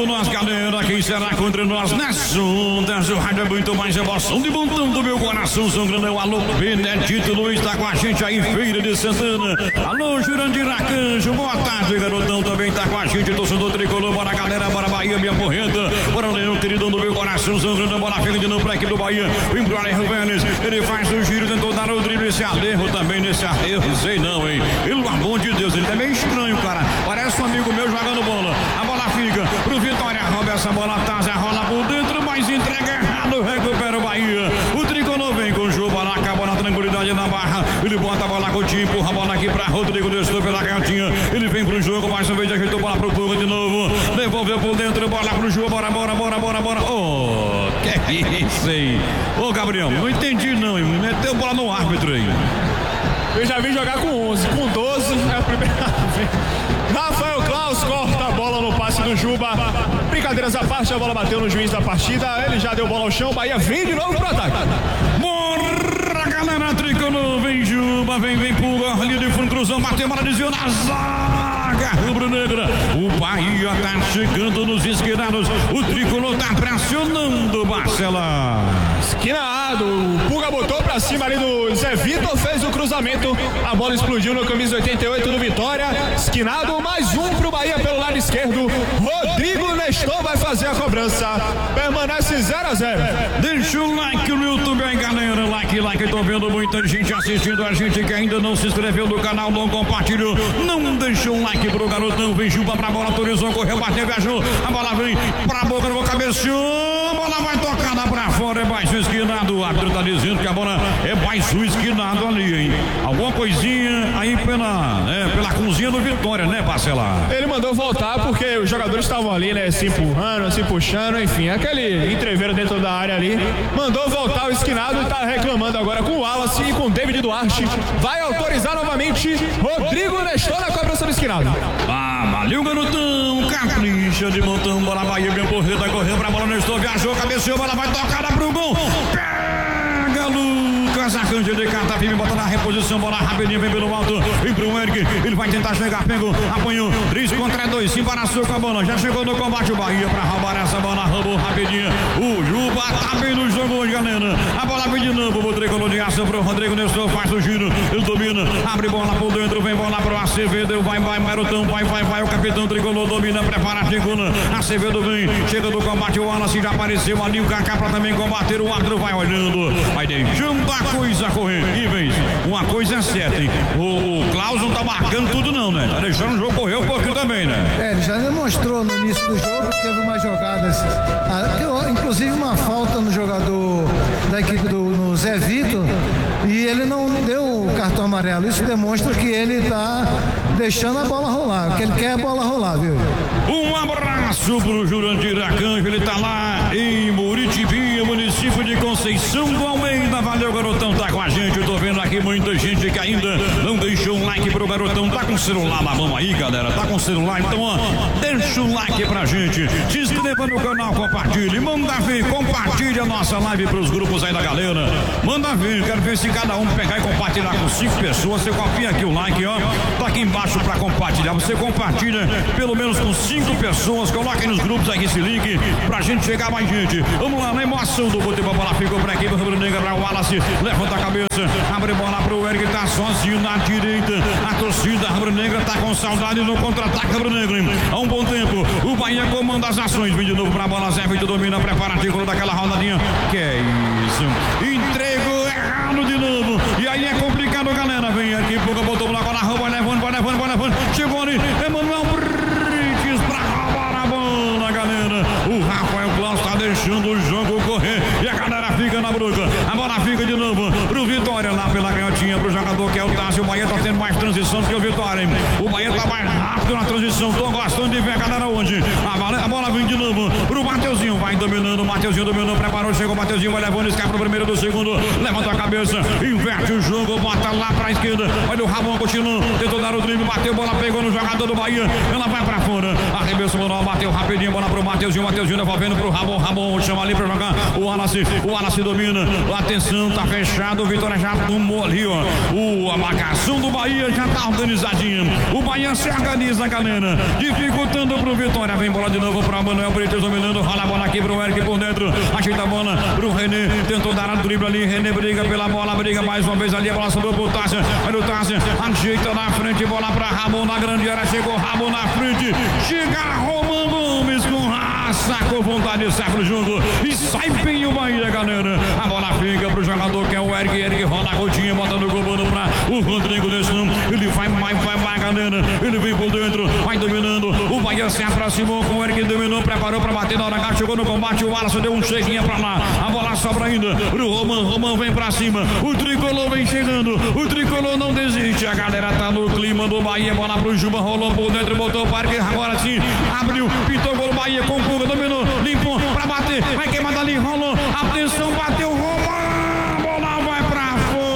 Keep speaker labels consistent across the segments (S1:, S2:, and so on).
S1: comigo nós, galera. Quem será contra nós nas ondas? O rádio é muito mais emoção de montão do meu coração. São Grandão, alô, Benedito Luiz tá com a gente aí, Feira de Santana. Alô, Jurandir Arcanjo, boa tarde, garotão também tá com a gente, torcedor tricolor. Bora, galera, bora, Bahia, minha porreta. Bora, Leão, queridão do meu coração. São Grandão, bora, fica de novo pra equipe do Bahia. Vem pro Alejo Vélez, ele faz o giro, tentou dar o drible, esse Alejo também nesse Alejo, sei não, hein. Pelo amor de Deus, ele tá meio estranho, cara. Parece um amigo meu jogando bola. A bola fica pro Vitória, rouba essa bola, Taza rola por dentro, mas entrega errado, recupera o Bahia. O tricolor vem com o Juba lá, acabou na tranquilidade na barra. Ele bota a bola com o time, empurra a bola aqui pra Rodrigo, desceu pela canhotinha. Ele vem pro jogo, mais uma vez ajeitou a bola pro Puga de novo. Devolveu por dentro, bola pro Juba, bora. Ô, que é isso aí? Ô, Gabriel, não entendi não, hein? Meteu bola no árbitro aí.
S2: Eu já vim jogar com 11, com 12 é a primeira vez. Rafael Klaus corta a bola no passe do Juba. Brincadeiras à parte, a bola bateu no juiz da partida. Ele já deu bola ao chão, Bahia vem de novo pro ataque.
S1: Bora, galera, tricolor, vem Juba, vem Puga, ali de fundo, cruzão, bateu, bola desviou na zaga rubro-negra. O Bahia tá chegando nos esquinados, o tricolor tá pressionando, Marcela.
S2: Esquinado, o Puga botou pra cima ali do Zé Vitor, fez o cruzamento, a bola explodiu no camisa 88 do Vitória. Esquinado, mais um pro Bahia pelo lado esquerdo. Rodrigo Nestor vai fazer a cobrança, permanece 0-0.
S1: Deixa o like no YouTube aí, galera, like, eu tô vendo muita gente assistindo a gente que ainda não se inscreveu no canal, não compartilhou, não deixou um like pro garotão. Vem Juba pra bola, autorizou, correu, bateu, viajou, a bola vem pra boca, no cabeceou, a bola vai tocar lá pra fora, é baixo esquinado. O árbitro tá dizendo que a bola é baixo esquinado ali, hein? Alguma coisinha aí pela cozinha do Vitória, né, Marcela?
S2: Ele mandou voltar porque os jogadores estavam ali, né, se empurrando, se puxando, enfim, aquele entreveiro dentro da área ali. Mandou voltar o esquinado e tá reclamando agora com o Wallace e com o David Duarte. Vai autorizar novamente Rodrigo Nestor na cobrança do esquinado.
S1: Ah, valeu, garotão, capricha de montão, bola Bahia, bem porreta, correu pra bola, Nestor, viajou, cabeceou, bola vai tocar lá pro gol. Pega Lucas Arcanjo de carta firme, bota na reposição, bola rapidinho, vem pelo alto, vem pro Eric, ele vai tentar chegar, pegou, apanhou, 3 contra 2, se embaraçou com a bola, já chegou no combate o Bahia pra roubar essa bola, roubou rapidinho, o Juba tá bem no jogo hoje, galera, a bola vem de novo, o tricolor de ação pro Rodrigo Nestor, faz o giro, ele domina, abre bola por dentro, vem bola pro Acevedo, vai, Marotão, vai, o capitão tricolor domina, prepara a segunda, Acevedo vem, chega do combate, o Wallace já apareceu ali, o Kaká pra também combater, o árbitro vai olhando, vai deixando a coisa correr, e vem, uma coisa é certa, hein? O Klaus não tá marcando tudo não, né? Tá deixando o jogo correr um pouquinho também, né?
S3: Ele já demonstrou no início do jogo que teve umas jogadas, inclusive uma falta no jogador da equipe no Zé Vitor, e ele não deu o cartão amarelo. Isso demonstra que ele tá deixando a bola rolar, que ele quer a bola rolar, viu?
S1: Um abraço pro Jurandir Arcanjo, ele tá lá em Muritibinha, município de Conceição do Almeida. Valeu, garotão, tá com a gente. Eu tô vendo aqui muita gente que ainda não deixou um like pro garotão. Tá com o celular na mão aí, galera? Tá com o celular? Então, ó, deixa o like pra gente. Se inscreva no canal, compartilhe. Manda ver, compartilhe a nossa live pros grupos aí da galera. Manda ver, quero ver se cada um pegar e compartilhar com 5 pessoas. Você copia aqui o like, ó. Tá aqui embaixo pra compartilhar. Você compartilha pelo menos com 5 pessoas. Coloquem nos grupos aqui esse link pra gente chegar mais gente. Vamos lá, na emoção do futebol. A bola ficou pra equipe rubro-negra, pra Wallace. Levanta a cabeça, abre bola pro Eric, tá sozinho na direita. A torcida rubro-negra tá com saudade no contra-ataque rubro-negro. Há um bom tempo, o Bahia comanda as ações. Vem de novo pra bola, Zé Vitor domina, preparativo daquela rodadinha. Que é isso? Entregou errado de novo. E aí é complicado, galera. Vem aqui, pouco botou o bola, rouba, vai levando. Chegou ali, Emanuel Brites pra roubar a bola, galera. O Rafael Klaus tá deixando o jogo correr. E a galera fica na bruca. A bola fica de novo pro Vitória lá pela canhotinha, pro jogador que é o Tássio. O Bahia tá tendo mais transição do que o Vitória, hein? O Bahia tá mais rápido na transição. Tô gostando de ver a galera onde. A bola vem de novo pro Mateuzinho. Vai dominando, Mateuzinho dominou, preparou, chegou o Mateuzinho, vai levando, escapa pro primeiro do segundo. Levanta a cabeça, inverte o jogo, bota lá pra esquerda. Olha o Ramon continuando, tentou dar o drible, bateu, bola pegou no jogador do Bahia. Ela vai pra fora. Arremesso manual, bateu rapidinho, bola pro Mateuzinho. Mateuzinho devolvendo pro Ramon chama ali pra jogar. O Wallace domina. Atenção, tá fechado. O Vitória já tomou ali, ó. A marcação do Bahia já tá organizadinha. O Bahia se organiza, galera. Dificultando pro Vitória. Vitória, vem bola de novo para Manuel Brites dominando, rola a bola aqui pro Eric por dentro, ajeita a bola pro René, tentou dar a drible ali, René briga pela bola, briga mais uma vez ali, a bola sobrou pro Tássio, olha o Tássio, ajeita na frente, bola pra Ramon na grande área, chegou Ramon na frente, chega Roman Gomes com raça, com vontade de sair pro jogo e sai bem o Bahia, galera. A bola fica pro jogador que é o Eric rola a rodinha, bota no comando pra o Rodrigo Desson, ele vai, galera, ele vem por dentro, vai dominando, o Bahia se aproximou com o Eric, dominou, preparou pra bater na hora H, chegou no combate, o Alisson deu um cheguinha pra lá, a bola sobra ainda pro Roman vem pra cima, o Tricolor vem chegando, o Tricolor não desiste, a galera tá no clima do Bahia, bola pro Juba, rolou por dentro, botou o parque, agora sim, abriu, pintou o gol, Bahia com Puga, dominou, limpou pra bater, vai queimar dali, rolou, atenção, bateu, Roman, a bola vai pra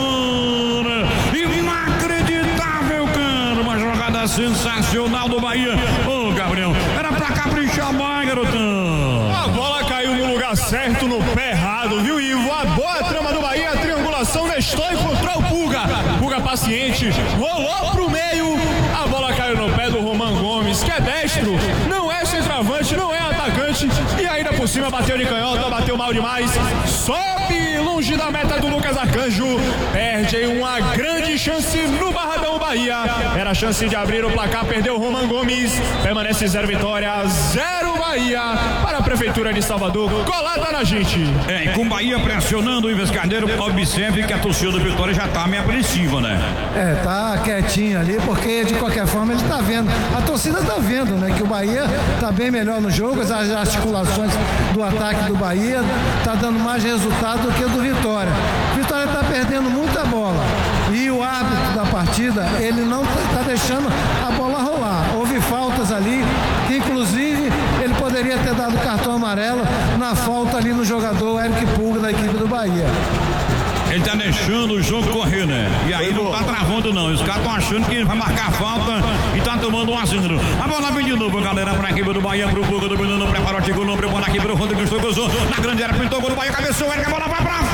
S1: fora, inacreditável, cara, uma jogada sensacional do Bahia. Ô, Gabriel, era pra caprichar mais, garotão.
S2: A bola caiu no lugar certo, no pé errado, viu, Ivo? A boa trama do Bahia, a triangulação, Nestor encontrou o Puga. Puga paciente, rolou pro meio, a bola caiu no pé do Roman Gomes, que é destro, não é centroavante, não é atacante, e ainda por cima bateu de canhota, bateu mal demais, sobe longe da meta do Lucas Arcanjo, perde aí uma grande chance no Barradão Bahia, era a chance de abrir o placar, perdeu o Roman Gomes, permanece 0 Vitória, 0 Bahia, para a Prefeitura de Salvador, colada na gente.
S1: E com o Bahia pressionando o Ives Carneiro, observe que a torcida do Vitória já tá meio apreensiva, né?
S3: Tá quietinho ali, porque de qualquer forma ele tá vendo, a torcida tá vendo, né, que o Bahia tá bem melhor no jogo, as articulações do ataque do Bahia tá dando mais resultado do que o do Vitória. Vitória tá perdendo muita bola e o árbitro da partida, ele não tá deixando a bola rolar. Houve faltas ali, que inclusive ele poderia ter dado cartão amarelo na falta ali no jogador Eric Puga da equipe do Bahia.
S1: Ele tá deixando o jogo correr, né? E aí não tá travando, não. Os caras estão achando que vai marcar falta e tá tomando um aceno. A bola vem de novo, galera, pra equipe do Bahia, pro Puga, dominando, preparou, chegou o nome, bola aqui pro Rodrigo, estocou, na grande área, pintou o gol do Bahia, cabeçou, Eric, a bola vai pra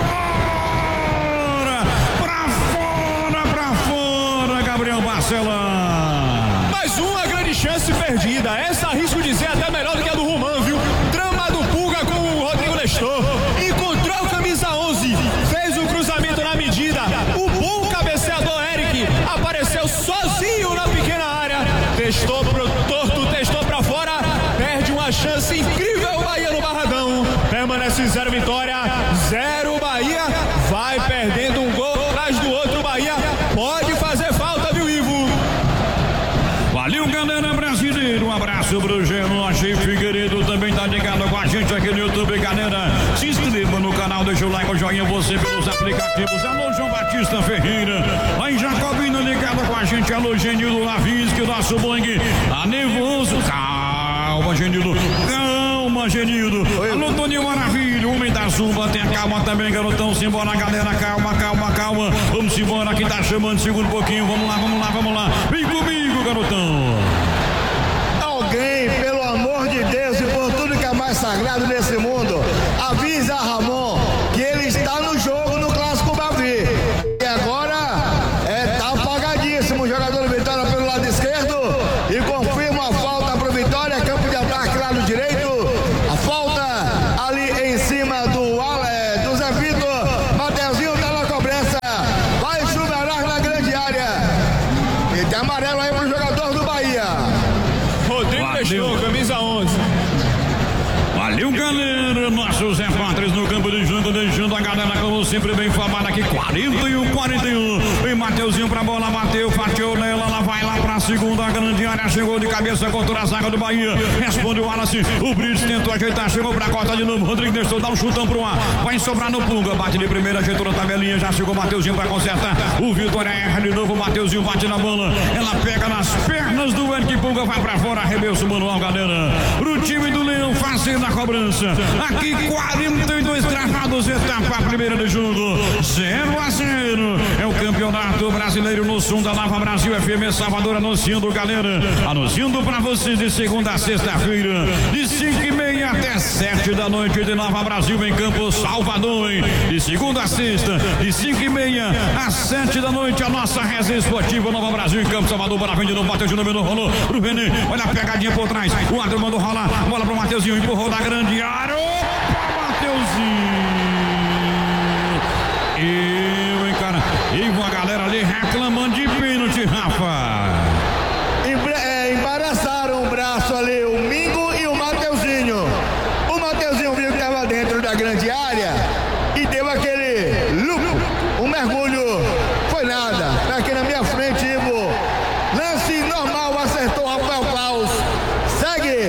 S1: fora, Gabriel Barcelona.
S2: Mais uma grande chance perdida, essa arrisco dizer até melhor do que a do Roman, viu? Trama do Puga com o Rodrigo Nestor, encontrou o camisa 11, fez o cruzamento na medida, o bom cabeceador Eric apareceu sozinho na pequena área, testou pro torto, testou pra fora, perde uma chance incrível, Bahia no Barradão, permanece 0 Vitória, 0 Bahia, vai perdendo um gol atrás do outro, Bahia pode fazer falta, viu, Ivo?
S1: Valeu, galera brasileira, um abraço pro Geno, achei Figueiredo também tá ligado com a gente aqui no YouTube, galera, se inscreva no canal, deixa o like, o joinha, você pelos aplicativos, alô João Batista Ferreira, lá em Jacobina ligado com a gente, alô Genildo Lavinski, o nosso bang, tá nervoso, calma Genildo, alô Toninho Maravilha, homem da Zumba, tenha calma também, garotão, simbora galera, calma, vamos embora, aqui tá chamando, segura um pouquinho, vamos lá, vem comigo, garotão.
S4: Alguém, pelo amor de Deus e por tudo que é mais sagrado nesse mundo, avisa a Ramon que ele está no jogo no Clássico Bavi. E agora tá apagadíssimo o jogador do Vitória pelo lado esquerdo e confirma a falta pro Vitória, campo de ataque lado direito. A falta ali em cima do Zé Vitor. Mateuzinho tá na cobrança. Vai chuverar na grande área. E tem amarelo aí pro jogador do Bahia.
S2: Rodrigo Nestor, camisa 11.
S1: Valeu, galera, nosso Zé Patres no campo de jogo, deixando a galera como sempre bem formada aqui, 41. E Mateuzinho pra bola, bateu, fatiou nela, ela vai lá pra segunda grande área, chegou de cabeça contra a zaga do Bahia, responde o Wallace, o Brits tentou ajeitar, chegou pra corta de novo, Rodrigo Nestor dá um chutão pro ar, vai sobrar no Puga, bate de primeira, ajeitou na tabelinha, já chegou o Mateuzinho pra consertar, o Vitória erra de novo, o Mateuzinho bate na bola, ela pega nas pernas do Eric Puga, vai pra fora, arremesso manual, galera, pro time do Leão, fazendo a cobrança. Aqui 42 cravados, etapa primeira do jogo, 0-0. É o Campeonato Brasileiro no som da Nova Brasil FM Salvador, anunciando, galera, anunciando pra vocês de segunda a sexta-feira, de 5h30 até 7 da noite de Nova Brasil em Campo Salvador, hein? De segunda a sexta, de 5h30 às 7 da noite, a nossa resenha esportiva Nova Brasil em Campo Salvador. Para frente no Matheus, número rolou pro René, olha a pegadinha por trás, o Adro mandou rolar, bola pro Mateuzinho, empurrou da grande área, opa, Mateuzinho, e uma galera ali reclamando de pênalti, Rafa.
S4: Embaraçaram o braço ali, o Mingo e o Mateuzinho. O Mateuzinho viu que estava dentro da grande área e deu aquele lupo, um mergulho, foi nada. Tá aqui na minha frente, Ivo. Lance normal, acertou o Rafael Klaus. Segue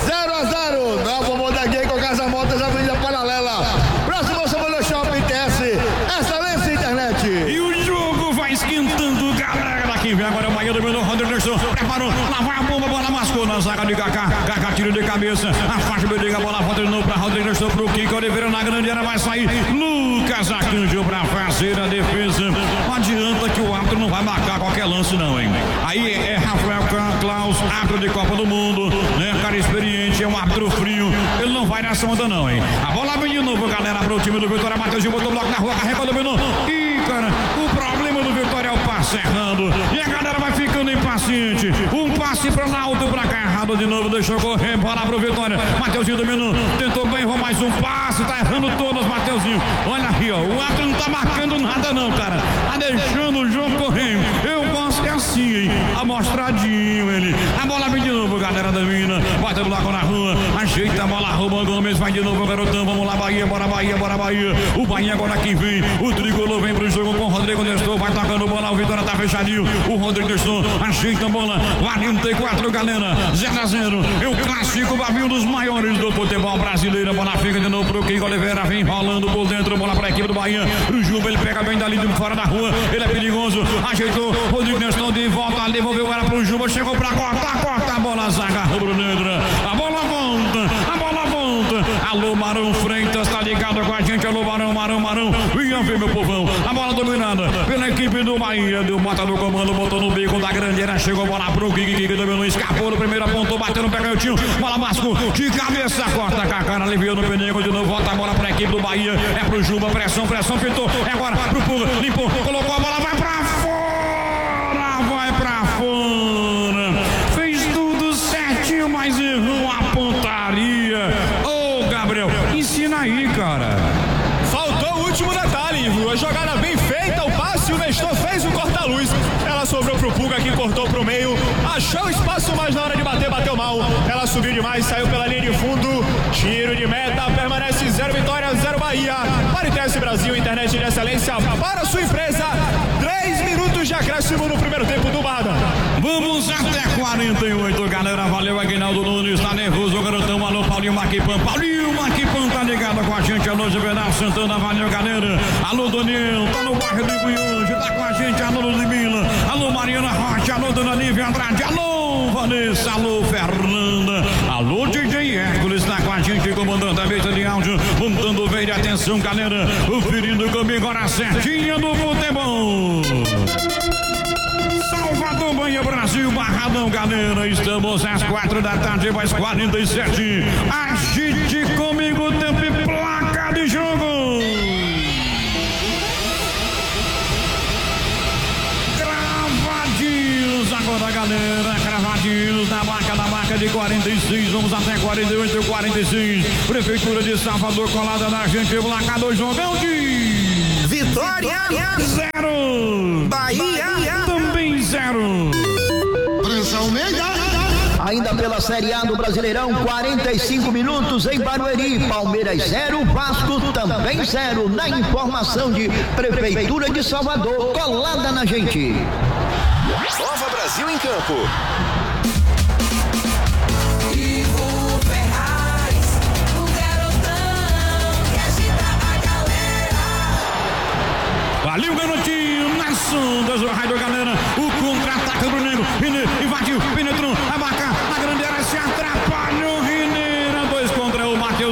S4: 0-0. Nova Modaguei com Casa Motas, Avenida Paralela. Próximo Salvador Shopping TS. Excelência internet.
S1: E o jogo vai esquentando, galera. Daqui vem agora o Bahia do Menor, Rodrigo Anderson. Preparou, lá vai a bomba, bola mascou na zaga de Kaká. Kaká tira de cabeça, afasta o Bedriga, a bola volta de novo pra Rodrigo Anderson, pro Kiko Oliveira na grande área, vai sair Lucas Arcanjo pra fazer a defesa. Não adianta que o árbitro não vai marcar qualquer lance não, hein? Aí é Rafael Klaus, árbitro de Copa do Mundo, né? Cara experiente, é um árbitro frio, ele não vai nessa onda não, hein? A bola vem de novo, galera, pro time do Vitória. Mateuzinho botou o bloco na rua, carregou, dominou. E, cara, o problema do Vitória é o passe errando. E a galera vai ficando impaciente. Um passe pro Naldo, pra cá, errado de novo, deixou correr, bola pro Vitória. Mateuzinho dominou, tentou bem, errou mais um passe, tá errando todas, Mateuzinho. Olha aqui, ó, o árbitro não tá marcando nada não, cara. Tá deixando o jogo correndo. Eu gosto é assim, hein? Amostradinho ele. A bola vem de novo, galera da mina. Bota do lado na rua, ajeita a bola, rouba o Gomes, vai de novo o garotão. Vamos lá, Bahia, bora Bahia, bora Bahia. O Bahia agora quem vem, o Tricolor vem pro jogo com o Rodrigo Nestor, vai tocando bola, o Vitória tá fechadinho. O Rodrigo Nestor ajeita a bola, 44, galera, 0-0. É o clássico, um dos maiores do futebol brasileiro. A bola fica de novo pro Kiko Oliveira, vem rolando por dentro, bola pra equipe do Bahia. Pro Juba, ele pega bem dali de fora da rua, ele é perigoso, ajeitou, Rodrigo Nestor de volta, devolveu ela pro Juba, chegou pra corta a bola, zaga rubro-negra, a bola volta. Alô, Marão Freitas, tá ligado com a gente, alô, Marão, vinha ver, meu povão, a bola dominada pela equipe do Bahia, deu mata no comando, botou no bico da grandeira, chegou a bola pro Kiki, dominou, escapou no primeiro, apontou, bateu no pé-cantinho, bola Vasco, de cabeça, corta a cara, aliviou no pneu, de novo, volta a bola pra equipe do Bahia, é pro Juba, pressão, pintou, é agora pro Puga, limpou, colocou a bola, vai pra fora, fez tudo certinho, mas errou a pontaria. Ô, Gabriel, ensina aí, cara.
S2: Faltou o último detalhe, Ivo. A jogada bem feita, o passe, o Nestor fez o corta-luz. Ela sobrou pro Puga, que cortou pro meio. Achou espaço, mas na hora de bater, bateu mal. Ela subiu demais, saiu pela linha de fundo. Tiro de meta, permanece 0 Vitória, 0 Bahia. Para ITS Brasil, internet de excelência para a sua empresa. 3 minutos de acréscimo no primeiro tempo do Barra.
S1: Vamos até 48, galera. Valeu, Aguinaldo Nunes, tá nervoso, o garotão. Alô, Paulinho Maquipan tá ligado com a gente. Alô, Juvenal Santana, valeu, galera. Alô, Doniel, tá no bairro do Ibuiúde, tá com a gente. Alô, Ludmila, alô, Mariana Rocha, alô, Dona Lívia Andrade, alô, Vanessa, alô, Fernanda, alô, DJ Hércules, tá com a gente, comandando a mesa de áudio, montando o veio de atenção, galera. Conferindo comigo, hora certinha do futebol. Salvador, Bahia, Brasil, Barradão, galera. Estamos às 4 da tarde, mais 47. Agite comigo, tempo e placa de jogo. Cravadinhos agora, galera. Cravadinhos na marca de 46. Vamos até 48, 46. Prefeitura de Salvador, colada na gente. Placa do jogão de
S5: Vitória
S1: 0.
S5: Bahia
S1: também 0.
S5: Ainda pela Série A do Brasileirão, 45 minutos em Barueri, Palmeiras 0, Vasco também 0. Na informação de Prefeitura de Salvador, colada na gente.
S6: Nova Brasil em campo.
S1: Ali o garotinho nas ondas, o raio, galera. O contra-ataque do Negro. René invadiu, penetrou, a marca, a grande área se atrapalhou. René, 2 contra o Matheus.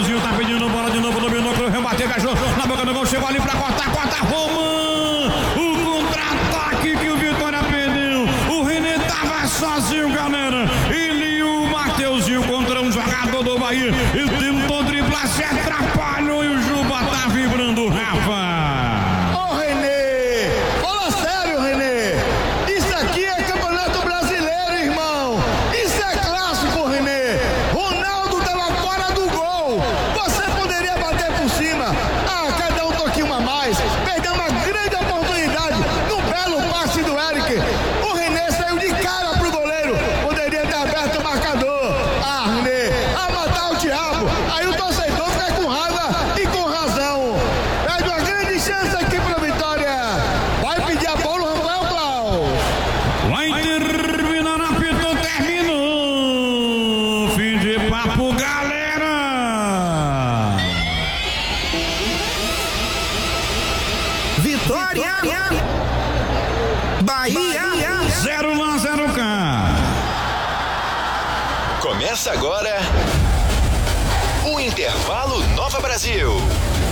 S1: bateu, viajou na boca do gol, chegou ali pra cortar, Roman. O contra-ataque que o Vitória perdeu. O René tava sozinho, galera. Ele e o Mateuzinho contra um jogador do Bahia. E tentou driblar, se atrapalhou e o Juba tá vibrando, Rafa.
S4: Ô René, fala sério, René. Isso aqui é Campeonato Brasileiro, irmão. Isso é clássico, René. Ronaldo tava fora do gol. Você poderia bater por cima. Quer dar um toquinho a mais. Perdeu uma grande oportunidade no belo passe do Eric. O René saiu de cara pro goleiro. Poderia ter aberto o marcador. René, a matar o diabo. Aí o torcedor fica com raiva e com razão. Perde uma grande chance aqui pra Vitória. Vai pedir a bola o Rafael Klaus.
S1: Vai terminar a pita, terminou. Fim de papo, galera.
S7: Vitória, Bahia,
S1: 0 lá, 0 cá.
S6: Começa agora o Intervalo Nova Brasil.